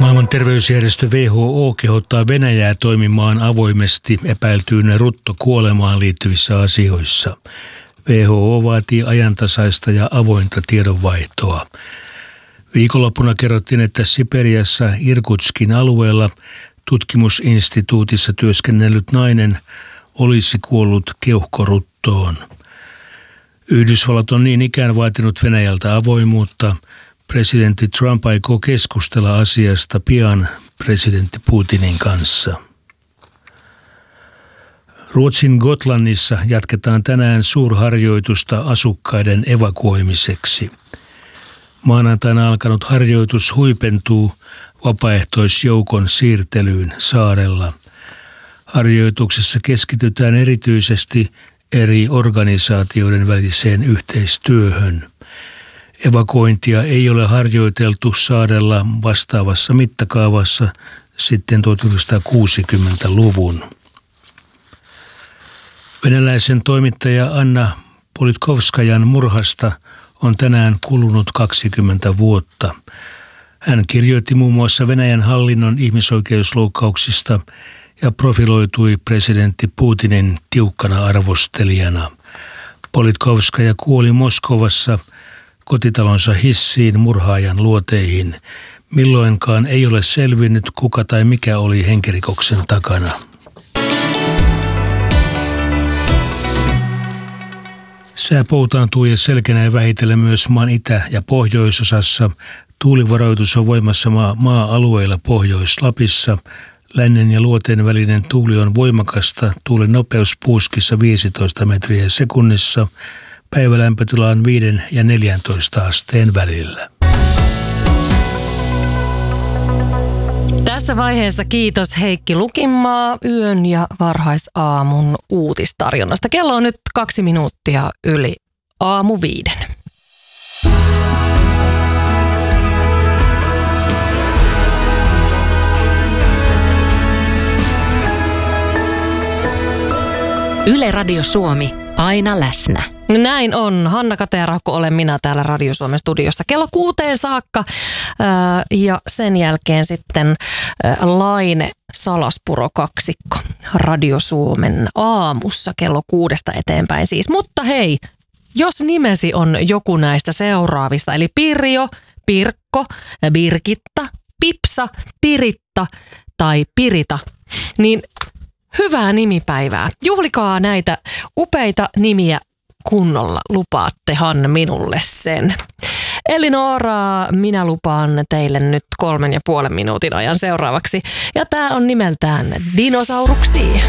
Maailman terveysjärjestö WHO kehottaa Venäjää toimimaan avoimesti epäiltyyn ruttokuolemaan liittyvissä asioissa. WHO vaatii ajantasaista ja avointa tiedonvaihtoa. Viikonloppuna kerrottiin, että Siperiassa Irkutskin alueella tutkimusinstituutissa työskennellyt nainen olisi kuollut keuhkoruttoon. Yhdysvallat on niin ikään vaatinut Venäjältä avoimuutta. Presidentti Trump aikoo keskustella asiasta pian presidentti Putinin kanssa. Ruotsin Gotlannissa jatketaan tänään suurharjoitusta asukkaiden evakuoimiseksi. Maanantaina alkanut harjoitus huipentuu vapaaehtoisjoukon siirtelyyn saarella. Harjoituksessa keskitytään erityisesti eri organisaatioiden väliseen yhteistyöhön. Evakuointia ei ole harjoiteltu saarella vastaavassa mittakaavassa sitten 1960-luvun. Venäläisen toimittaja Anna Politkovskajan murhasta on tänään kulunut 20 vuotta. Hän kirjoitti muun muassa Venäjän hallinnon ihmisoikeusloukkauksista ja profiloitui presidentti Putinin tiukkana arvostelijana. Politkovskaja kuoli Moskovassa kotitalonsa hissiin murhaajan luoteihin. Milloinkaan ei ole selvinnyt, kuka tai mikä oli henkirikoksen takana. Sää poutaantuu ja selkenee vähitellen myös maan itä- ja pohjoisosassa. Tuulivaroitus on voimassa maa-alueilla Pohjois-Lapissa. Lännen ja luoteen välinen tuuli on voimakasta. Tuulen nopeus puuskissa 15 metriä sekunnissa. Päivälämpötila on 5 ja 14 asteen välillä. Tässä vaiheessa kiitos Heikki Lukinmaa yön ja varhaisaamun uutistarjonnasta. Kello on nyt 2 minuuttia yli 4:05. Yle Radio Suomi, aina läsnä. Näin on. Hanna Katearahko olen minä täällä Radio Suomen studiossa kello 6 saakka ja sen jälkeen sitten Laine Salaspuro kaksikko Radio Suomen aamussa kello 6 eteenpäin siis. Mutta hei, jos nimesi on joku näistä seuraavista, eli Pirjo, Pirkko, Birgitta, Pipsa, Piritta tai Pirita, niin hyvää nimipäivää. Juhlikaa näitä upeita nimiä kunnolla, lupaattehan minulle sen. Elinora, minä lupaan teille nyt 3,5 minuutin ajan seuraavaksi. Ja tää on nimeltään Dinosauruksi.